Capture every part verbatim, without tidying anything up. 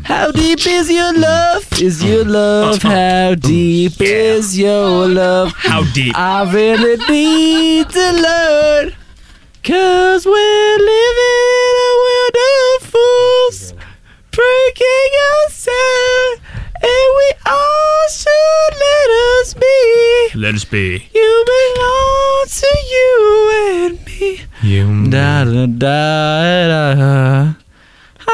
How deep is your love? Is your love? How deep is your love? How deep? I really need to learn. Cause we're living in a world of fools, breaking us out, and we all should let us be. Let us be. You belong to you and me. You. Da da da da. I,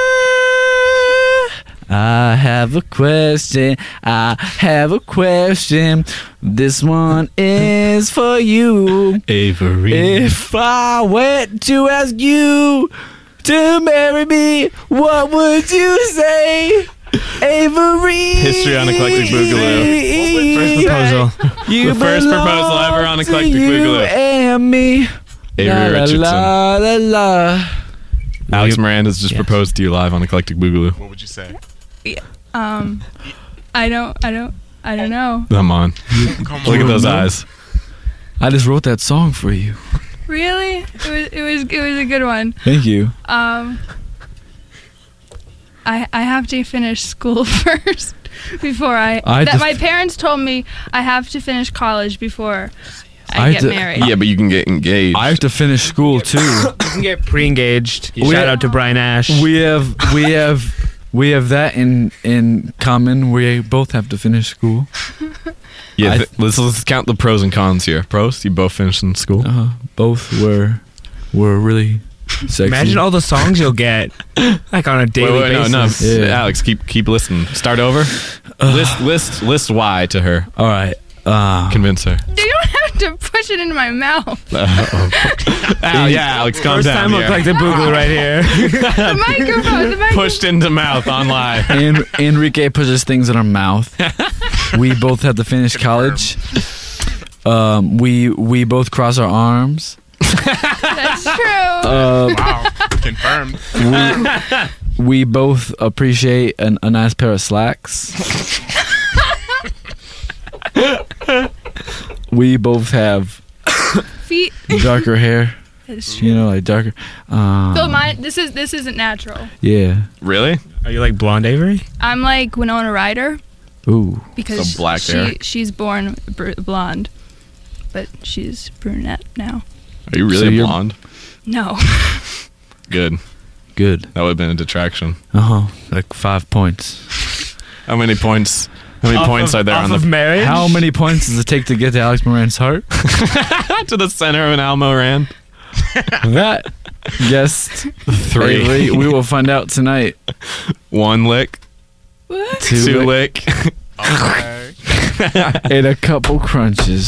I have a question. I have a question. This one is for you. Avery. If I went to ask you to marry me, what would you say? Avery. History on Eclectic Boogaloo. First proposal. You The first proposal ever on Eclectic Boogaloo. And me. Avery la, Richardson. La, la, la. Alex Miranda's just Yes. proposed to you live on Eclectic Boogaloo. What would you say? Um, I don't, I don't, I don't know. Come on. Come Look at on. those eyes. I just wrote that song for you. Really? It was, it was, it was a good one. Thank you. Um, I, I have to finish school first before I. I that def- my parents told me I have to finish college before I, I get de- married. Yeah, but you can get engaged. I have to finish school too. You can get pre-engaged. We- Shout out to Brian Ash. We have we have we have that in in common. We both have to finish school. yeah, I th- let's, let's count the pros and cons here. Pros, you both finished in school. Uh, both were were really sexy. Imagine all the songs you'll get, like on a daily Wait, wait, no, basis. no. Yeah. Alex, keep keep listening. Start over. list list list why to her. All right. Uh, Convince her. You don't have to push it into my mouth. Al, yeah, Alex, calm First down. time here. look like the Boogaloo right here. The microphone. The microphone. Pushed into mouth on live. En- Enrique pushes things in our mouth. We both have to finish college. Um, we we both cross our arms. That's true. Uh, Wow. Confirmed. we, we both appreciate an, a nice pair of slacks. We both have Feet. darker hair. That's true. You know, like darker. Um, So mine. This is this isn't natural. Yeah. Really? Are you like blonde Avery? I'm like Winona Ryder Ooh. because So black she hair. she's born br- blonde, but she's brunette now. Are you So really you're- blonde? No. Good. Good. That would have been a detraction. Uh huh. Like five points. How many points? How many Off points of, are there off on the of marriage? How many points does it take to get to Alex Moran's heart? to the center of an Almo ran? That guessed Three. Avery, we will find out tonight. One lick. What? Two, Two lick, lick. Okay. and a couple crunches.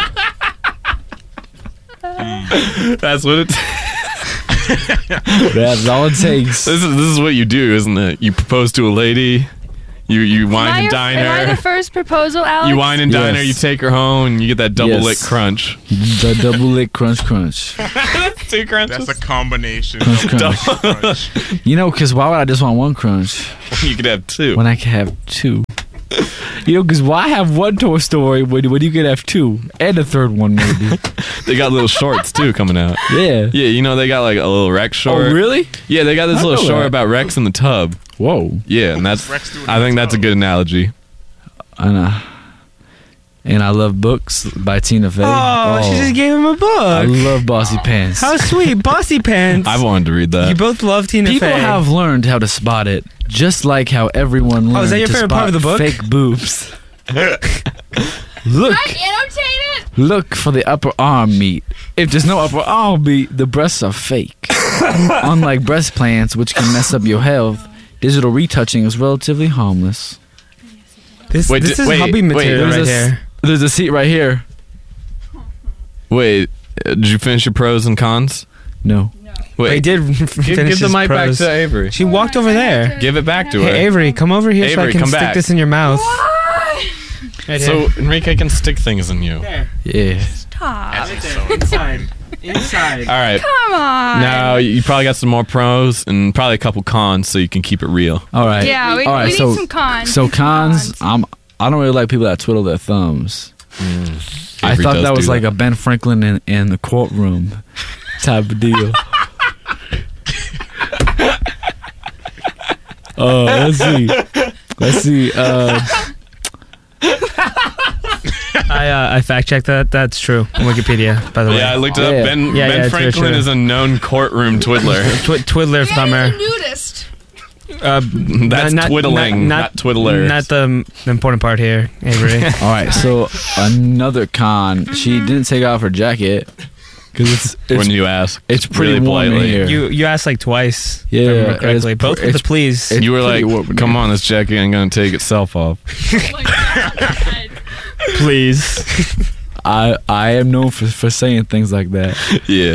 That's what it. That's all it takes. This is this is what you do, isn't it? You propose to a lady. You you Am wine I and your- dine Am I her. the first proposal, Alex? You wine and dine her. Yes. You take her home, and you get that double Yes. lick crunch. The double lick crunch crunch. Two crunches. That's a combination. Crunch, of crunch. crunch. You know, because why would I just want one crunch You could have two. when I can have two? You know, because why have one Toy Story when, when you could have two? And a third one, maybe. They got little shorts too coming out. Yeah. Yeah, you know they got like a little Rex short. Oh, really? Yeah, they got this I little know short that. about Rex in the tub. Whoa. Yeah, and that's. Rex doing I think that's a good analogy. And, uh, and I Love Books by Tina Fey. Oh, she just gave him a I book. love Bossy Pants. How sweet, Bossy Pants. I've wanted to read that. You both love Tina People Fey. have learned how to spot it, just like how everyone learned Oh, is that your to favorite spot part of the book? fake boobs. Look, I'm annotated. look for the upper arm meat. If there's no upper arm meat, the breasts are fake. Unlike breast plants, which can mess up your health, digital retouching is relatively harmless. This, Wait, this di- is wait, hobby wait, material there's right a s- here. There's a seat right here. Wait, uh, did you finish your pros and cons? No. Wait, They did give, finish give the his mic pros. back to Avery. She walked over there. Give it back to her. Hey, Avery, come over here so I Avery, can come stick back. this in your mouth. Why? Right So here. Enrique can stick things in you. There. Yeah. Stop. Inside. Inside. All right. Come on. Now you probably got some more pros and probably a couple cons, so you can keep it real. All right. Yeah, we, All right, we so- need some cons. So Some cons, I'm. I don't really like people that twiddle their thumbs. I Avery thought does that was do like a Ben Franklin in, in the courtroom type of deal. Oh, let's see. Let's see. Uh, I uh, I fact checked that. That's true on Wikipedia, by the way. Yeah, I looked it up. Yeah. Ben, Yeah, ben yeah, it's very Franklin true. is a known courtroom twiddler. Twi- Twiddler Yeah, thumber. he's a nudist. Uh, That's twiddling, not twiddlers. Not the, the important part here, Avery. all right. So another con. She didn't take off her jacket because it's it's, when you ask, it's pretty really warm in politely. here. you you asked like twice. if I Yeah, remember correctly. it's Both pr- with the it's- please. it's You were pretty like, warm in "Come here." on, this jacket ain't gonna take itself off." Oh my god. please. I I am known for, for saying things like that. Yeah.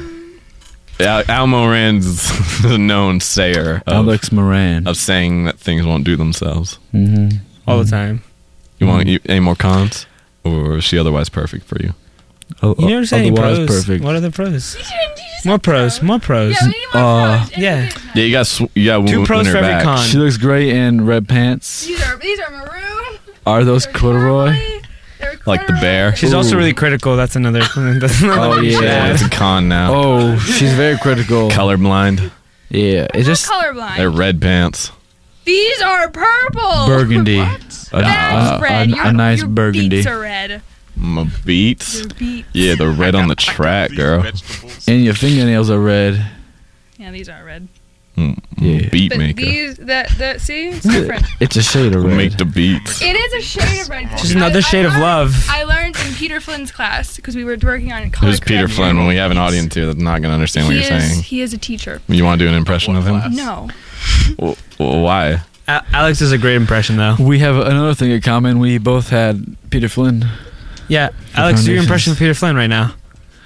Al, Al Moran's a known sayer of, Alex Moran. of saying that things won't do themselves. Mm-hmm. All the time. You want you, any more cons, or is she otherwise perfect for you? Oh, You never say any otherwise pros. perfect. What are the pros? You didn't- you just More said pros. More pros. Yeah, we need more Uh, pros. yeah. Everything- Yeah, you got sw- you got Two win- pros winner for every back. con. She looks great in red pants. These are these are maroon. Are those They're corduroy? corduroy. They're Like the bear. corduroy. She's also Ooh. really critical. That's another. That's another Oh, one. yeah. Yeah, it's a con now. Oh, she's very critical. Colorblind. Yeah, I'm it's not just colorblind. They're red pants. These are purple. burgundy. What? A, That's a- red. a- your, a nice your burgundy. beets are red. My beats. Your beets. Yeah, the red on the track, girl. Vegetables. And your fingernails are red. Yeah, these are red. Mm, Yeah. Beat But maker. these, that, that, see, it's different. It's a shade of We'll red. make the beats. It is a shade of red. Just another I- shade I of learned- love. I learned in Peter Flynn's class because we were working on color Who's Peter correction. Flynn? When we have an audience here that's not going to understand what he you're is, saying. He is a teacher. You want to do an impression of him? No. Well, well, why? A- Alex does a great impression, though. We have another thing in common. We both had Peter Flynn. Yeah, Alex, do your foundations. impression of Peter Flynn right now.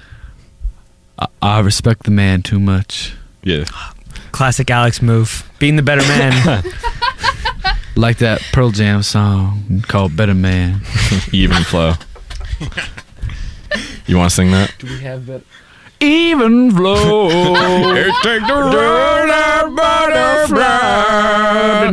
I, I respect the man too much. Yeah. Classic Alex move. Being the better man. Like that Pearl Jam song called Better Man. Even flow. You want to sing that? Do we have that? Even flow. Take the road of butterfly.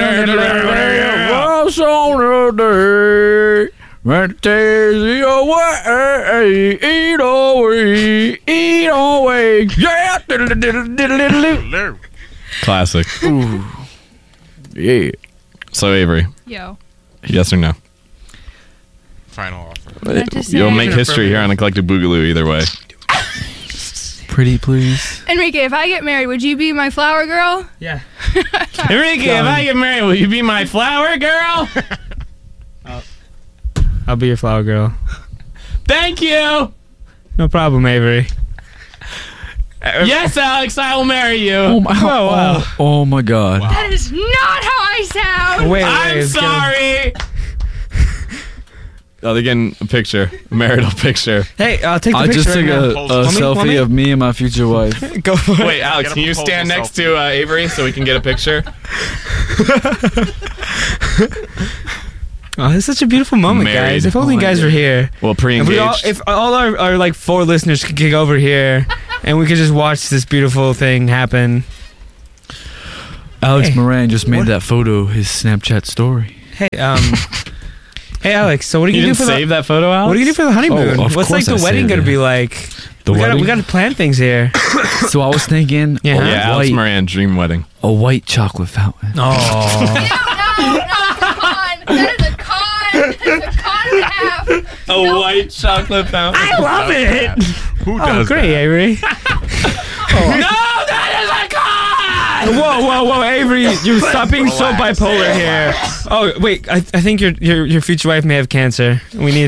Once on a day, when takes you away, eat away, eat away. Yeah. Hello. Classic. Ooh. Yeah. So Avery, Yo. yes or no? Final offer. That just You'll say- make history here on Eclectic Boogaloo either way. Pretty please. Enrique, if I get married, would you be my flower girl? Yeah. Enrique, if I get married, will you be my flower girl? I'll be your flower girl. Thank you. No problem, Avery. Yes, Alex, I will marry you. Oh my, Oh, wow. oh, oh my god. That is not how I sound. Wait, wait, I'm it's gonna- sorry. Oh, they're getting a picture, a marital picture. Hey, I'll take the I picture just right took now. a, a Want me? selfie Want me? of me and my future wife. Go for it. Wait, Alex, Get a can you proposal stand next selfie. to uh, Avery so we can get a picture? Oh, it's such a beautiful moment, Married. guys. If only Oh you my guys God. were here. Well, If, we all, pre-engaged. if all our, our like four listeners could kick over here, and we could just watch this beautiful thing happen. Alex Hey. Moran just made What? that photo his Snapchat story. Hey, um, hey, Alex. So what are you you, didn't do for save the? that photo, Alex? What are you gonna do for the honeymoon? Oh, of What's like course the I wedding saved gonna it. be like? The we gotta wedding? we gotta plan things here. So I was thinking Yeah. a, Yeah, Alex white, Moran, dream wedding. a white chocolate fountain. Oh, No, no, no, that's a con. That is a con. That's a con and a half. A white chocolate fountain. I love it. Who Oh, does great, that? Avery. No, that is a con! Whoa, whoa, whoa, Avery! You stop being so bipolar here. Oh, wait, I, I think your, your your future wife may have cancer. We need.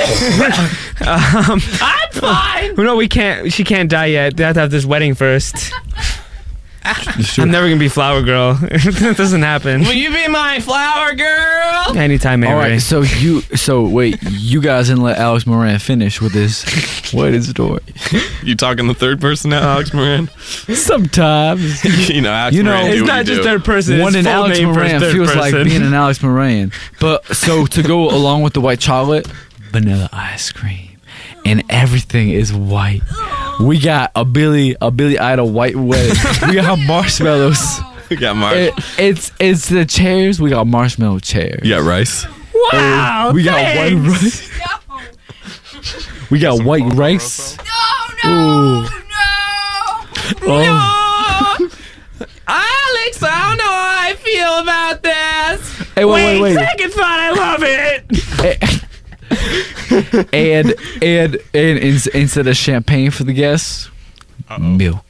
um, I'm fine! no, we can't. She can't die yet. They have to have this wedding first. I'm never gonna be flower girl. That doesn't happen. Will you be my flower girl? Anytime, Avery. All right, so you, so wait, you guys didn't let Alex Moran finish with his wedding story. You talking the third person now, Alex Moran? Sometimes you know, Alex You know, Moran, do It's what not you just do. third person. one it's in full Alex name Moran first, third feels person. like being an Alex Moran. But so to go along with the white chocolate, vanilla ice cream, and everything is white. We got a Billy, a Billy Idol white wedding. We got marshmallows. We got Mark. It, it's it's the chairs. We got marshmallow chairs. You got rice. Wow, we got thanks. white rice. No. We got Some white Porco rice. No, no, no. Oh, Alex, I don't know. I I feel about this. Hey, wait, wait, wait. Second thought, I love it. and and and in, instead of champagne for the guests, Uh-oh. milk.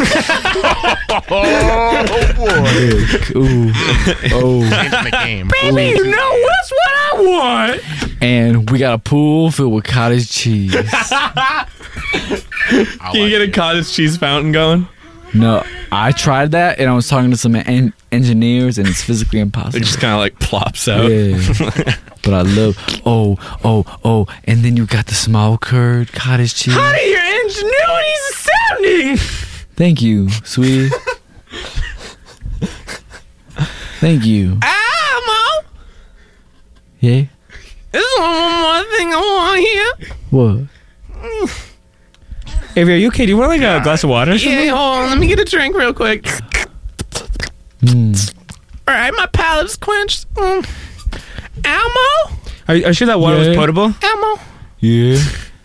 Oh boy. Milk. Ooh. Oh. Changing the game. Baby, you know that's what I want. And we got a pool filled with cottage cheese. I Can you like get a it. cottage cheese fountain going? No, I tried that, and I was talking to some en- engineers, and it's physically It impossible. just kind of like plops out. Yeah. But I love. Oh, oh, oh, and then you got the small curd cottage cheese. Honey, your ingenuity is astounding. Thank you, sweetie. Thank you. Elmo, Yeah. there's one more thing I want here. What? Avery, are you okay? Do you want like a glass of water or something? Yeah, hold on. Let me get a drink real quick. Mm. All right, my palate's quenched. Mm. Elmo? Are you, are you sure that water was Yeah. potable? Elmo? Yeah.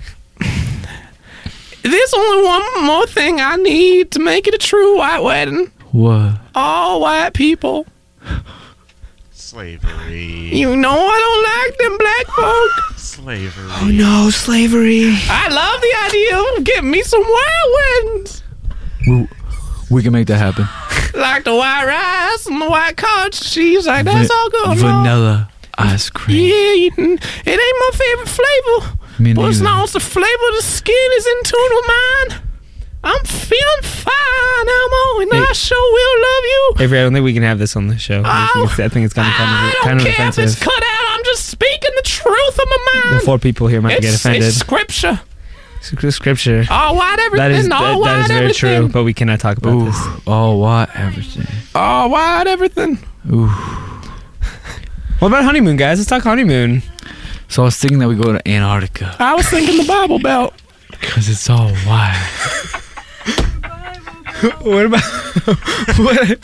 There's only one more thing I need to make it a true white wedding. What? All white people. Slavery. You know I don't like them black folk. Slavery. Oh no, slavery. I love the idea of getting me some white weddings. We, we can make that happen. Like the white rice and the white cottage cheese. Like, that's Va- all good. no? Vanilla ice cream. Yeah, you can, it ain't my favorite flavor. Me But as neither. long as the flavor of the skin is in tune with mine, I'm feeling fine, Elmo, and Hey. I sure will love you. Avery, I don't think we can have this on the show. I Oh. think it's, I think it's kind of kind I of don't kind of care if it's offensive. cut out. I'm just speaking the truth of my The mind. four people here might it's, get offended. it's scripture. It's scripture. All white everything. That is all that, white that is very everything. true, but we cannot talk about Ooh. this. Oh, what? Everything. All white everything. Ooh. What about honeymoon, guys? Let's talk honeymoon. So I was thinking that we go to Antarctica. I was thinking the Bible Belt. Because it's all white. What about what?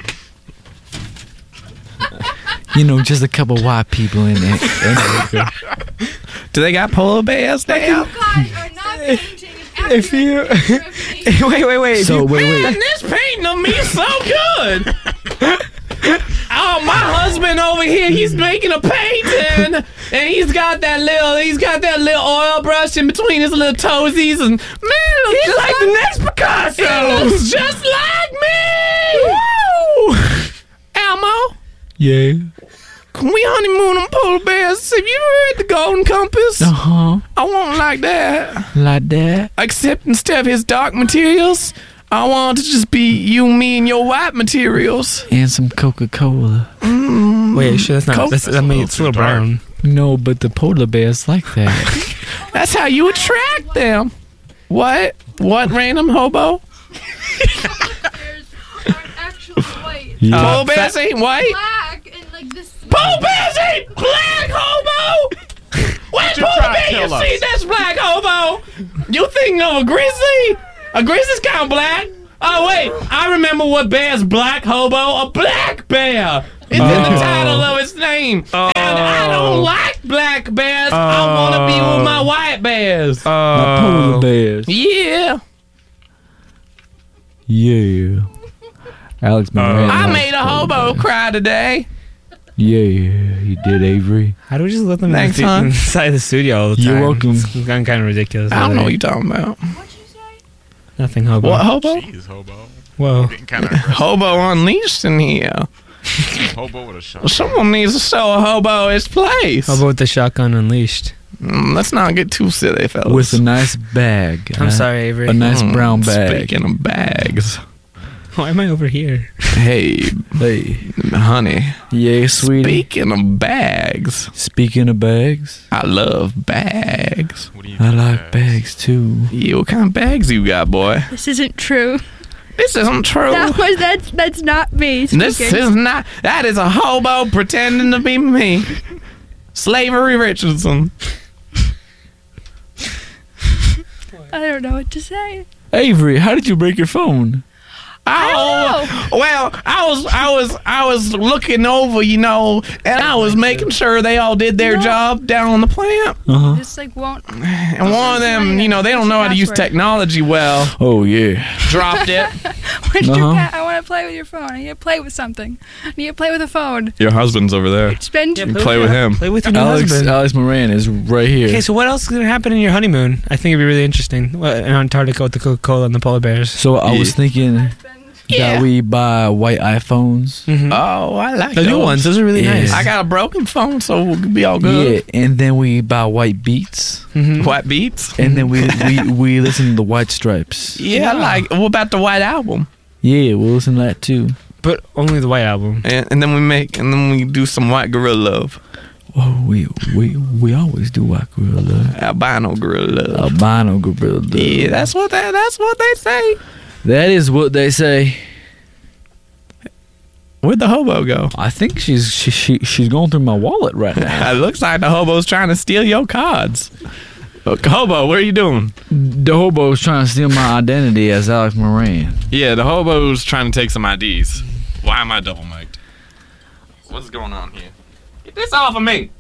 You know, just a couple white people in An- Antarctica. Do they got polar bears there? guys are not painting. If you wait, wait, wait. if So, you- wait, Man, wait. this painting of me is so good. Oh, my husband over here, he's making a painting, and he's got that little, he's got that little oil brush in between his little toesies, and man, it looks He's just like the next Picasso. He looks just like me. Woo! Elmo, Yeah. can we honeymoon on polar bears? Have you ever heard the Golden Compass? Uh huh. I want it like that. Like that. Except instead of his dark materials, I want it to just be you, me, and your white materials. And some Coca Cola. Wait, sure, that's not. Coke? That's, I mean, it's a little Too dark. brown. No, but the polar bears like that. That's how you attract them. What? What, random hobo? Bears aren't actually white. Yeah. Polar bears ain't white? Black and like this. Polar bears ain't black, hobo! What you polar trying to bear you tell us? see that's black, hobo? You thinking of a grizzly? A grizzly's kind of black. Oh, wait. I remember what bear's black, hobo. A black bear. It's in the Oh. title of its name. And I don't like black bears. I want to be with my white bears. My Oh, polar bears. Yeah. Yeah. Alex Moran. I made a hobo cry today. Yeah, he did, Avery. how do we just let them Thanks, in the- hon. inside the studio all the time? You're welcome. It's gotten kind of ridiculous. I don't know what lately. you're talking about. What'd you say? Nothing, hobo. What, hobo? Jeez, hobo. Whoa. Getting kind of Hobo unleashed in here. hobo with a shot. Someone needs to show a hobo his place. Hobo with the shotgun unleashed. Mm, let's not get too silly, fellas. With a nice bag. I'm huh? sorry, Avery. A nice Mm, brown bag. Speaking of bags. Why am I over here? Hey, Hey. honey. Yeah, sweetie. Speaking of bags, Speaking of bags, I love bags. What do you I do, like guys? bags too. Yeah, what kind of bags you got, boy? This isn't true. This isn't true. That was that's that's not me. This speaking. is not. That is a hobo pretending to be me. Slavery Richardson. I don't know what to say. Avery, how did you break your phone? Oh, well, I was, I was, I was looking over, you know, and I was making sure they all did their No. job down on the plant. Uh-huh. This like won't. And one of them, you know, they don't know how to use Password. technology well. Oh yeah. Dropped it. Where's your Uh-huh. pa- I want to play with your phone. I need to play with something. I need to play with a phone. Your husband's over there. Spend. You play with him. Play with your new Alex husband. Alex Moran is right here. Okay, so what else is gonna happen in your honeymoon? I think it'd be really interesting. What, in Antarctica with the Coca-Cola and the polar bears. So I was thinking Yeah. that we buy white iPhones. Mm-hmm. Oh, I like the those. new ones, those are really Yeah. nice. I got a broken phone, so we'll be all good. Yeah, and then we buy white Beats, Mhm. White Beats. and then we we, we listen to the White Stripes. Yeah, I like. What about the White Album? Yeah, we'll listen to that too. But only the White Album. And, and then we make, and then we do some White Gorilla Love, Oh, we we we always do White Gorilla Love. albino Gorilla Love. Albino Gorilla Love. Yeah, that's what they, that's what they say. That is what they say. Where'd the hobo go? I think she's she, she she's going through my wallet right now. It looks like the hobo's trying to steal your cards. Look, hobo, what are you doing? The hobo's trying to steal my identity as Alex Moran. Yeah, the hobo's trying to take some I Ds. Why am I double mic'd? What's going on here? Get this off of me!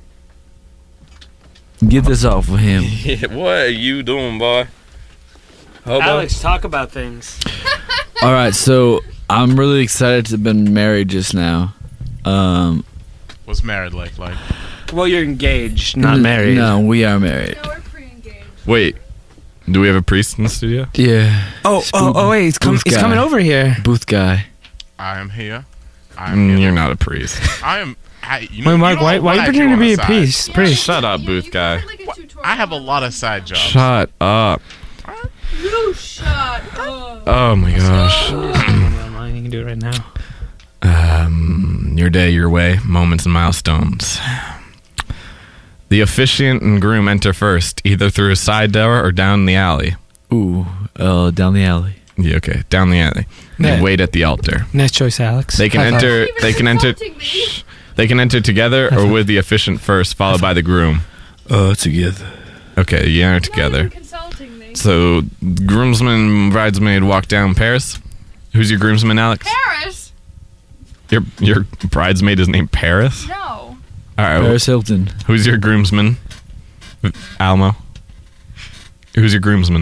Get this off of him. Yeah, what are you doing, boy? Hobo? talk about things. All right, so I'm really excited to have been married just now. Um, What's married like? Like, Well, you're engaged, not n- married. No, we are married. No, we're pre-engaged. Wait, do we have a priest in the studio? Yeah. Oh, oh, oh, wait, he's, com- Booth he's guy. coming over here. Booth guy. I am here. I am Mm, here. you're not a priest. I am. I, you know, Wait, Mark, you why, don't why are you like pretending to on be the a side. priest? Priest. Shut up, booth guy. I have a lot of side jobs. Shut up. You shut up. Oh my gosh. Online, you can do it right now. Um, your day, your way, moments and milestones. The officiant and groom enter first, either through a side door or down the alley. Ooh, uh, down the alley. Yeah, okay, down the alley. They Yeah. wait at the altar. Nice choice, Alex. They can High five. enter. They can enter. They can enter together or with the officiant first, followed by the groom. Uh, together. Okay, you enter together. Consulting me. So, groomsman, bridesmaid walk down. Paris. Who's your groomsman, Alex? Paris? Your your bridesmaid is named Paris. No. All right. Paris Hilton. Who's your groomsman? Almo. Who's your groomsman?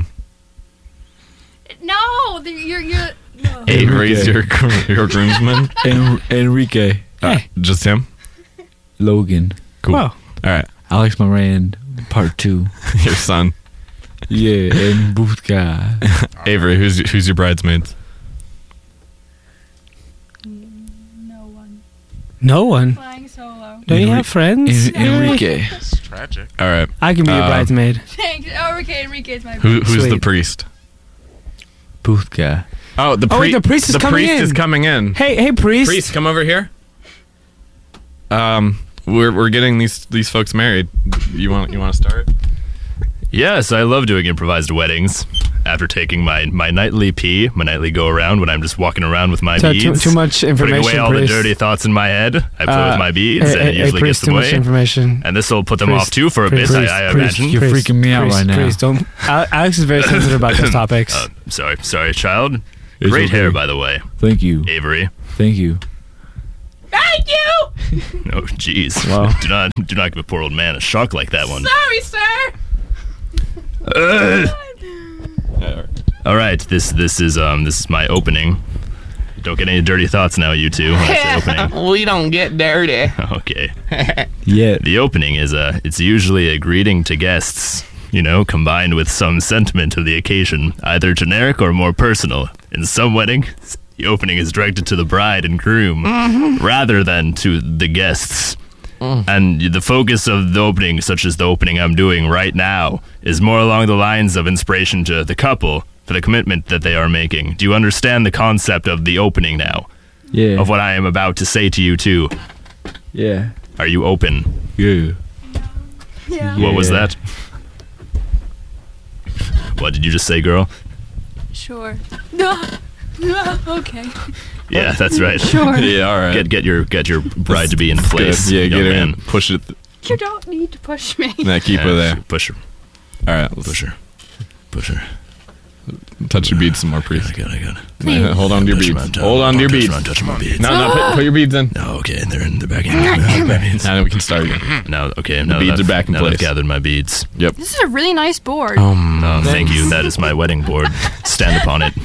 No, the, you're you're. No. Avery's your gr- your groomsman. En- Enrique. Uh, just him. Logan. Cool. Wow. All right. Alex Moran, part two. Your son. Yeah, and Booth guy. Avery. Who's who's your bridesmaids? No one. No one. Flying solo. Don't you Enri- have friends? En- Enrique. It's tragic. All right. I can be your Uh, bridesmaid. Thanks. Oh, okay, Enrique's my. Who who's the Sweet. priest? Booth guy. Oh, the Oh, wait, priest. the priest is the coming priest in. is coming in. Hey, hey, priest. Priest, come over here. Um, we're we're getting these these folks married. You want you want to start? Yes, I love doing improvised weddings. After taking my, my nightly pee, my nightly go around when I'm just walking around with my So beads, too, too much putting information, away all priest. the dirty thoughts in my head. I play Uh, with my beads, hey, and it hey, usually priest, gets too much away. information. And this will put them Priest, off too for a priest, bit, I, I priest, imagine. You're Priest, freaking me out priest, right now. Priest, don't. Al- Alex is very sensitive about those topics. Uh, sorry, sorry, child. It's Great okay. hair, by the way, Thank you. Avery. Thank you. Thank you. Oh, jeez. Wow. Do not do not give a poor old man a shock like that one. Sorry, sir. Uh, all right, this this is um this is my opening. Don't get any dirty thoughts now, you two. When I say opening. We don't get dirty. Okay. Yeah. The opening is a it's usually a greeting to guests, you know, combined with some sentiment of the occasion, either generic or more personal. In some weddings, the opening is directed to the bride and groom rather than to the guests. And the focus of the opening, such as the opening I'm doing right now, is more along the lines of inspiration to the couple for the commitment that they are making. Do you understand the concept of the opening now? Yeah. Of what I am about to say to you two? Yeah. Are you open? Yeah. Yeah. What was Yeah. that? What did you just say, girl? Sure. No. No. Okay. Yeah, that's right. Sure. Yeah, all right. Get get your get your bride to be in Good. place. Yeah, young get her man. in. Push it. You don't need to push me. Nah, keep her Yeah, there. Push her. All right. Let's, Push her. Push her. Touch your beads some more, priest. I got it, I got it. Uh, hold on to your beads. Hold on to your beads. I'm touching my beads. No, no, put, put your beads in. No, okay, they're in. They're back in. My beads. Now we can start again. Now, okay, now beads that I've- are back in now that I've place. gathered my beads. Yep. This is a really nice board. Um, Oh, thank you. That is my wedding board. Stand upon it.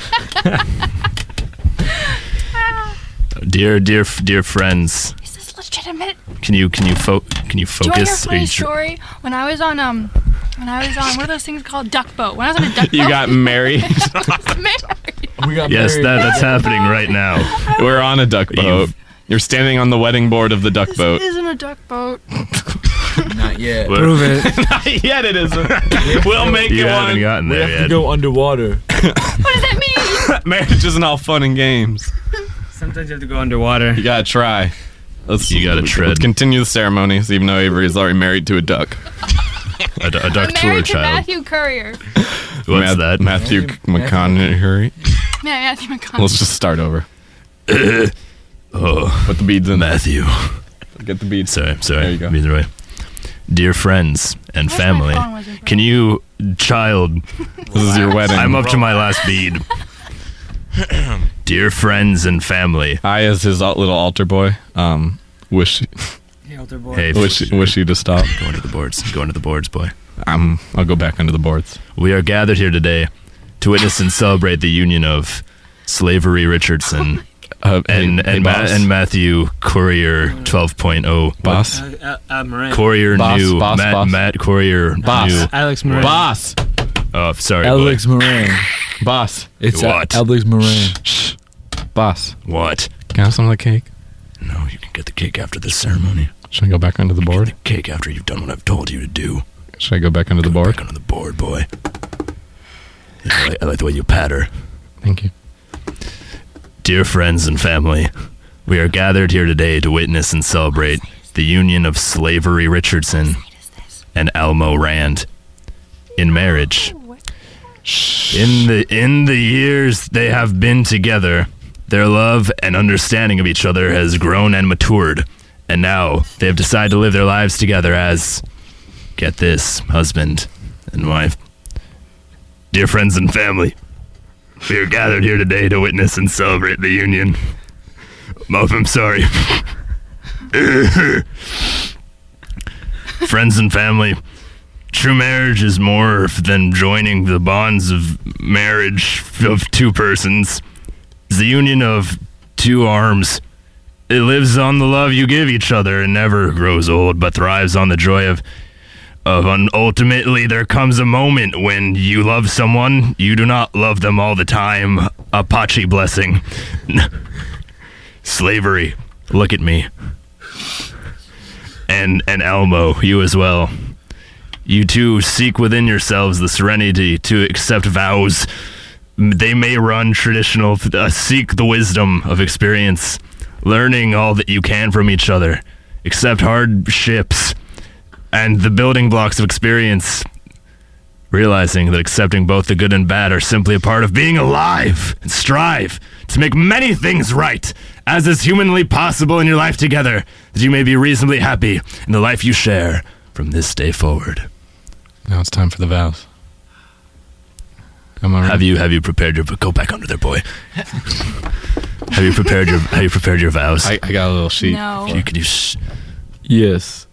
Dear, dear, dear friends, Is this legitimate? can you can you fo- can you Do you want to hear a focus? Are funny you tr- story? When I was on um, when I was on what are those things called? Duck boat. When I was on a duck boat. you got married. married. We got Yes, married. that that's happening right now. We're on a duck boat. You're standing on the wedding board of the duck This boat. isn't a duck boat. Not yet. Well, Prove it. Not yet, it isn't. We'll make you it haven't one. gotten We there have to yet. go underwater. What does that mean? Marriage isn't all fun and games. Sometimes you have to go underwater. You gotta try. Let's, You gotta tread. Let's continue the ceremonies, even though Avery is already married to a duck. A, du- a I'm duck tour married to child. Matthew Courier. What's Ma- that? Matthew McConaughey. Yeah, Matthew McConaughey. Let's just start over. Oh, Put the beads in. Matthew. Get the beads. Sorry, sorry. There you go. Either way. Dear friends and Wish my family, phone wasn't can you, child? This is your wedding. I'm up to my last bead. Dear friends and family, I, as his al- little altar boy, um, wish hey, wish wish you to stop. go into the boards. Go into the boards, boy. Um, I'll go back under the boards. We are gathered here today to witness and celebrate the union of Slavery Richardson Uh, and hey, and, Ma- boss. and Matthew Courier twelve point oh. boss, Courier Boss, new. boss, Matt, boss. Matt Courier Boss. new. Alex Moran. boss, Oh, sorry. boy. Alex Moran. boss, It's What? uh, Alex Moran. boss. What? Can I have some of the cake? No, you can get the cake after this ceremony. Should I go back under the Get board? the cake after you've done what I've told you to do. Should I go back under the Go board? back onto the board, boy. Yeah, I, like, I like the way you patter. Thank you. Dear friends and family, we are gathered here today to witness and celebrate the union of Slavery Richardson and Elmo Rand in marriage. In the in the years they have been together, their love and understanding of each other has grown and matured, and now they have decided to live their lives together as, get this, husband and wife. Dear friends and family, we are gathered here today to witness and celebrate the union. Muff, I'm sorry. Friends and family, true marriage is more than joining the bonds of marriage of two persons. It's the union of two arms. It lives on the love you give each other and never grows old, but thrives on the joy of Of un- ultimately, there comes a moment when you love someone, you do not love them all the time. Apache blessing. Slavery. Look at me. And and Elmo, you as well. You too seek within yourselves the serenity to accept vows. They may run traditional. Uh, seek the wisdom of experience, learning all that you can from each other. Accept hardships and the building blocks of experience, realizing that accepting both the good and bad are simply a part of being alive, and strive to make many things right, as is humanly possible in your life together, that you may be reasonably happy in the life you share from this day forward. Now it's time for the vows. Am I right? Have you have you prepared your go back under there, boy? Have you prepared your have you prepared your vows? I, I got a little sheet. No. Can you, can you sh- Yes.